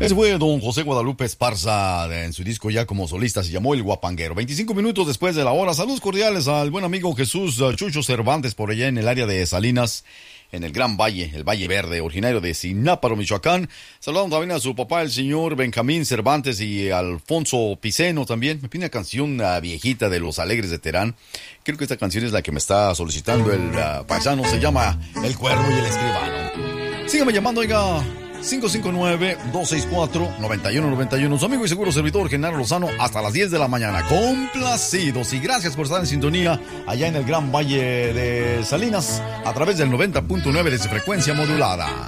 Ese fue don José Guadalupe Esparza, en su disco ya como solista, se llamó El Guapanguero. 25 minutos después de la hora. Saludos cordiales al buen amigo Jesús Chucho Cervantes, por allá en el área de Salinas, en el Gran Valle, el Valle Verde, originario de Sináparo, Michoacán. Saludamos también a su papá, el señor Benjamín Cervantes, y Alfonso Piceno también. Me pide una canción viejita de Los Alegres de Terán. Creo que esta canción es la que me está solicitando el paisano. Se llama El Cuervo y el Escribano. Sígame llamando, oiga. 559-264-9191. Su amigo y seguro servidor Genaro Lozano, hasta las 10 de la mañana. Complacidos y gracias por estar en sintonía allá en el Gran Valle de Salinas a través del 90.9 de su frecuencia modulada.